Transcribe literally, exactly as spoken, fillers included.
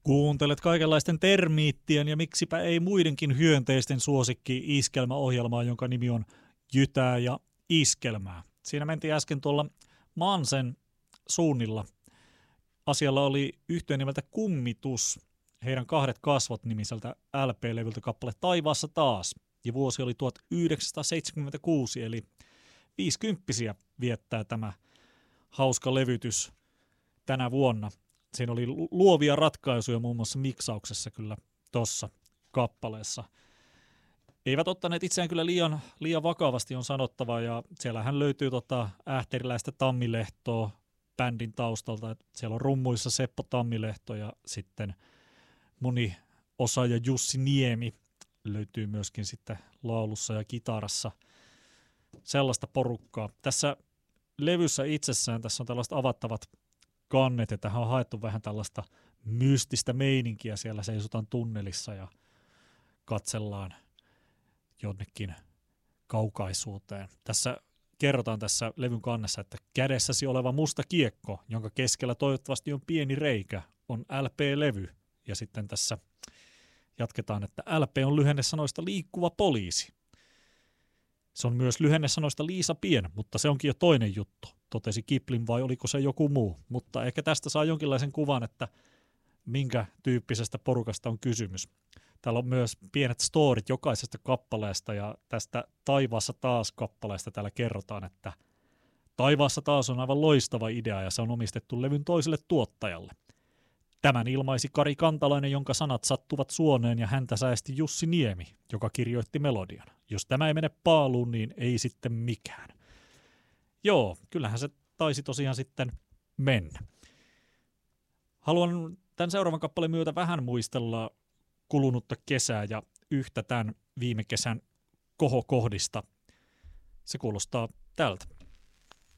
Kuuntelet kaikenlaisten termiittien ja miksipä ei muidenkin hyönteisten suosikki iskelmäohjelmaa, jonka nimi on Jytää ja iskelmää. Siinä mentiin äsken tuolla Mansen suunnilla. Asialla oli yhtyeen nimeltä Kummitus, heidän Kahdet kasvot -nimiseltä L P-levyltä kappale Taivaassa taas. Ja vuosi oli tuhatyhdeksänsataaseitsemänkymmentäkuusi, eli viisikymppisiä viettää tämä hauska levytys tänä vuonna. Siinä oli luovia ratkaisuja muun muassa miksauksessa kyllä tuossa kappaleessa. Eivät ottaneet itseään kyllä liian, liian vakavasti, on sanottava, ja siellähän löytyy tota ähteriläistä Tammilehtoa bändin taustalta. Siellä on rummuissa Seppo Tammilehto ja sitten moni osaaja Jussi Niemi löytyy myöskin sitten laulussa ja kitarassa. Sellaista porukkaa. Tässä levyssä itsessään tässä on tällaiset avattavat kannet, ja tähän on haettu vähän tällaista mystistä meininkiä. Siellä seisotaan tunnelissa ja katsellaan jonnekin kaukaisuuteen. Tässä kerrotaan tässä levyn kannessa, että kädessäsi oleva musta kiekko, jonka keskellä toivottavasti on pieni reikä, on L P-levy. Ja sitten tässä jatketaan, että L P on lyhennesanoista liikkuva poliisi. Se on myös lyhennesanoista Liisa Pien, mutta se onkin jo toinen juttu, totesi Kipling, vai oliko se joku muu. Mutta ehkä tästä saa jonkinlaisen kuvan, että minkä tyyppisestä porukasta on kysymys. Täällä on myös pienet storit jokaisesta kappaleesta, ja tästä Taivaassa taas -kappaleesta täällä kerrotaan, että Taivaassa taas on aivan loistava idea, ja se on omistettu levyn toiselle tuottajalle. Tämän ilmaisi Kari Kantalainen, jonka sanat sattuvat suoneen, ja häntä säesti Jussi Niemi, joka kirjoitti melodian. Jos tämä ei mene paaluun, niin ei sitten mikään. Joo, kyllähän se taisi tosiaan sitten mennä. Haluan tämän seuraavan kappaleen myötä vähän muistella kulunutta kesää ja yhtä tämän viime kesän kohokohdista. Se kuulostaa tältä.